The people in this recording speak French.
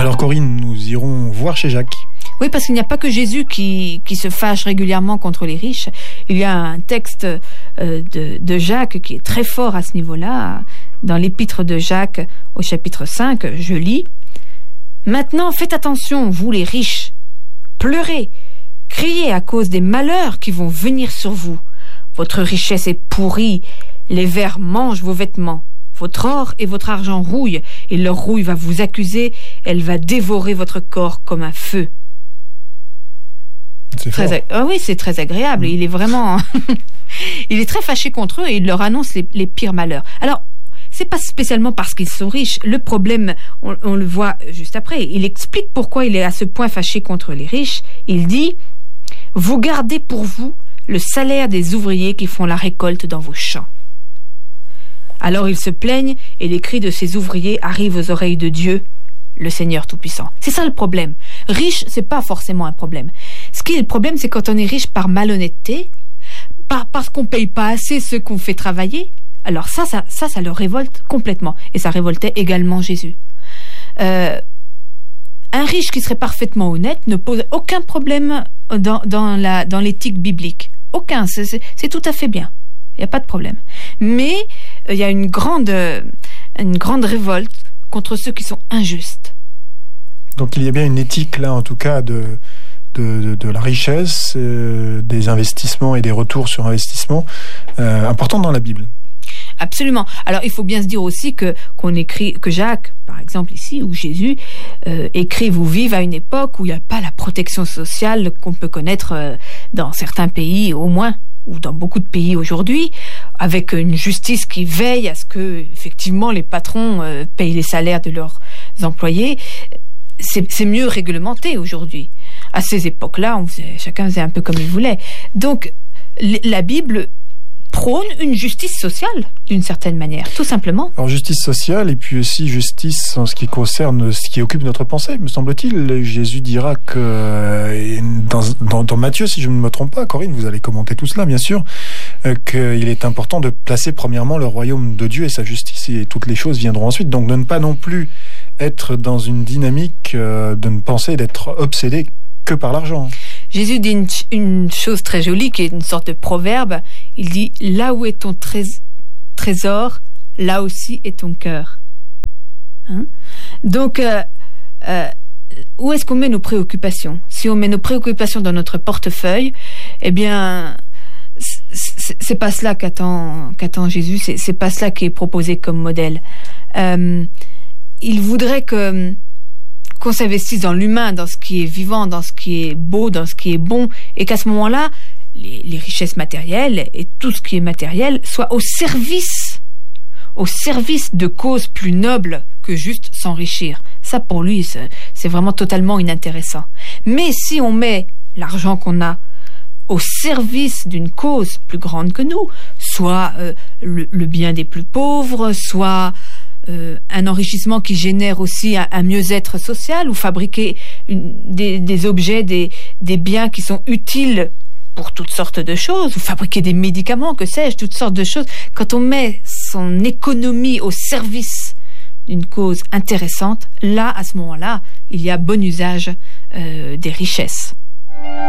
Alors Corinne, nous irons voir chez Jacques. Oui, parce qu'il n'y a pas que Jésus qui se fâche régulièrement contre les riches. Il y a un texte de Jacques qui est très fort à ce niveau-là. Dans l'épître de Jacques au chapitre 5, je lis « Maintenant, faites attention, vous les riches. Pleurez, criez à cause des malheurs qui vont venir sur vous. Votre richesse est pourrie, les vers mangent vos vêtements. Votre or et votre argent rouillent, et leur rouille va vous accuser, elle va dévorer votre corps comme un feu. » Oui, c'est très agréable. Il est vraiment... il est très fâché contre eux et il leur annonce les pires malheurs. Alors, c'est pas spécialement parce qu'ils sont riches. Le problème, on le voit juste après. Il explique pourquoi il est à ce point fâché contre les riches. Il dit « Vous gardez pour vous le salaire des ouvriers qui font la récolte dans vos champs. » Alors ils se plaignent et les cris de ces ouvriers arrivent aux oreilles de Dieu, le Seigneur Tout-Puissant. C'est ça le problème. Riche, c'est pas forcément un problème. Ce qui est le problème, c'est quand on est riche par malhonnêteté, parce qu'on paye pas assez ceux qu'on fait travailler. Alors ça le révolte complètement. Et ça révoltait également Jésus. Un riche qui serait parfaitement honnête ne pose aucun problème dans l'éthique biblique. Aucun. C'est tout à fait bien. Il n'y a pas de problème. Mais il y a une grande révolte contre ceux qui sont injustes. Donc il y a bien une éthique là, en tout cas, de la richesse, des investissements et des retours sur investissement importants dans la Bible. Absolument. Alors il faut bien se dire aussi que Jacques, par exemple ici, ou Jésus, écrivent ou vivent à une époque où il n'y a pas la protection sociale qu'on peut connaître dans certains pays au moins, ou dans beaucoup de pays aujourd'hui, avec une justice qui veille à ce que, effectivement, les patrons payent les salaires de leurs employés. C'est mieux réglementé aujourd'hui. À ces époques-là, chacun faisait un peu comme il voulait. Donc, la Bible prône une justice sociale, d'une certaine manière, tout simplement. Alors, justice sociale, et puis aussi justice en ce qui concerne ce qui occupe notre pensée, me semble-t-il. Jésus dira que, dans Matthieu, si je ne me trompe pas, Corinne, vous allez commenter tout cela, bien sûr, qu'il est important de placer premièrement le royaume de Dieu et sa justice, et toutes les choses viendront ensuite. Donc, de ne pas non plus être dans une dynamique de ne penser d'être obsédé que par l'argent. Jésus dit une chose très jolie, qui est une sorte de proverbe. Il dit « Là où est ton trésor, là aussi est ton cœur. » Donc, où est-ce qu'on met nos préoccupations ? Si on met nos préoccupations dans notre portefeuille, eh bien, c'est pas cela qu'attend Jésus, c'est pas cela qui est proposé comme modèle. Il voudrait qu'on s'investisse dans l'humain, dans ce qui est vivant, dans ce qui est beau, dans ce qui est bon, et qu'à ce moment-là, les richesses matérielles et tout ce qui est matériel soient au service de causes plus nobles que juste s'enrichir. Ça, pour lui, c'est vraiment totalement inintéressant. Mais si on met l'argent qu'on a au service d'une cause plus grande que nous, soit le bien des plus pauvres, soit un enrichissement qui génère aussi un mieux-être social, ou fabriquer des objets, des biens qui sont utiles pour toutes sortes de choses, ou fabriquer des médicaments, que sais-je, toutes sortes de choses. Quand on met son économie au service d'une cause intéressante, là, à ce moment-là, il y a bon usage des richesses.